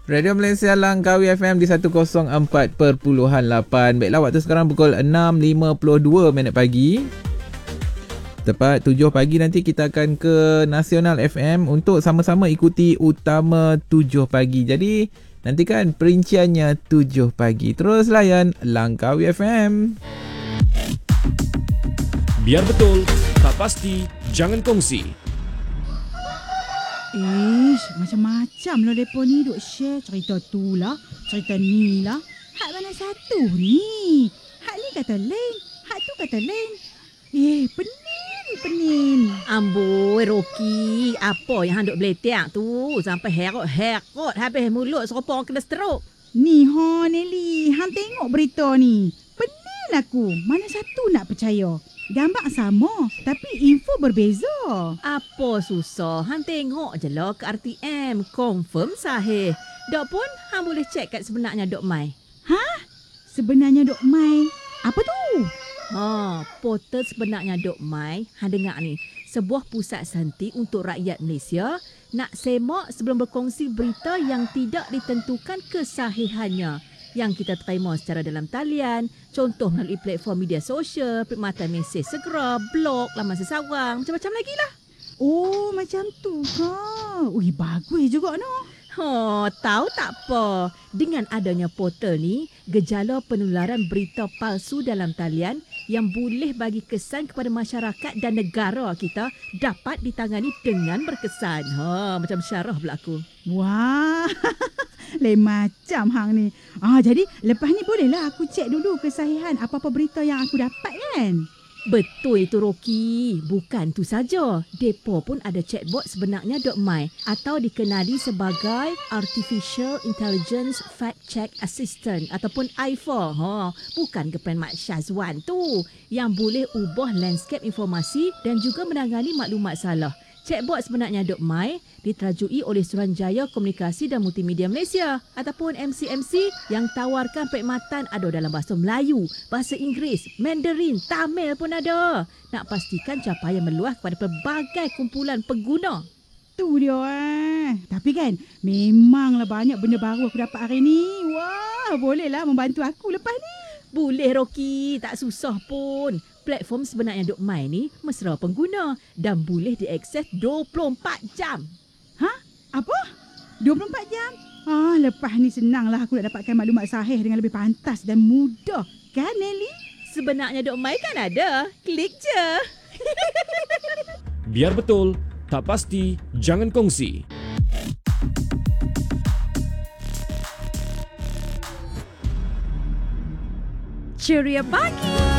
Radio Malaysia Langkawi FM di 104.8. Baiklah, waktu sekarang pukul 6.52 minit pagi. Tepat 7 pagi nanti kita akan ke Nasional FM untuk sama-sama ikuti Utama 7 pagi. Jadi nantikan perinciannya 7 pagi. Terus layan Langkawi FM. Biar betul, tak pasti, jangan kongsi. Macam-macam lah mereka ni duk share cerita tu lah, cerita ni lah. Hak mana satu ni? Hak ni kata lain, hak tu kata lain. Penin. Amboi Rocky, apa yang handuk beletak tu? Sampai herot habis mulut serupa orang kena stroke. Ni Nelly, hang tengok berita ni. Penin aku, mana satu nak percaya? Gambar sama, tapi info berbeza. Apa susah? Hang tengok je lah ke RTM. Confirm sahih. Dok pun, hang boleh cek kat sebenarnya Dok Mai. Sebenarnya Dok Mai, apa tu? Portal sebenarnya Dok Mai. Hang dengar ni. Sebuah pusat santi untuk rakyat Malaysia nak semak sebelum berkongsi berita yang tidak ditentukan kesahihannya, yang kita terima secara dalam talian, contoh melalui platform media sosial, perkhidmatan mesej segera, blog, laman sesawang, macam-macam lagi lah. Oh, macam tu ke? Bagus juga no. Tahu tak apa? Dengan adanya portal ni, gejala penularan berita palsu dalam talian yang boleh bagi kesan kepada masyarakat dan negara kita dapat ditangani dengan berkesan. Macam syarah berlaku. Wah, lain macam hang ni. Jadi lepas ni bolehlah aku cek dulu kesahihan apa-apa berita yang aku dapat kan? Betul itu Rocky. Bukan tu saja. Depa pun ada chatbot sebenarnya Dok Mai atau dikenali sebagai Artificial Intelligence Fact Check Assistant ataupun AIFA. Bukan Gepen Mat Syazwan tu yang boleh ubah landscape informasi dan juga menangani maklumat salah. Chatbot sebenarnya Dok Mai diterajui oleh Suruhanjaya Komunikasi dan Multimedia Malaysia ataupun MCMC yang tawarkan perkhidmatan ada dalam bahasa Melayu, bahasa Inggeris, Mandarin, Tamil pun ada. Nak pastikan capaian meluas kepada pelbagai kumpulan pengguna. Tu dia Tapi kan memanglah banyak benda baru aku dapat hari ni. Wah, bolehlah membantu aku lepas ni. Boleh Rocky, tak susah pun. Platform sebenarnya Dok Mai ni mesra pengguna dan boleh diakses 24 jam. Apa? 24 jam? Lepas ni senanglah aku nak dapatkan maklumat sahih dengan lebih pantas dan mudah. Kan Nelly? Sebenarnya Dok Mai kan ada. Klik je. Biar betul, tak pasti, jangan kongsi. Ceria pagi.